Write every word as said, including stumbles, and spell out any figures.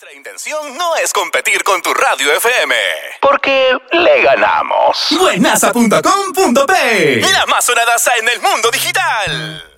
Nuestra intención no es competir con tu radio F M, porque le ganamos. Buenaza punto com punto pe, la más sonadaza en el mundo digital.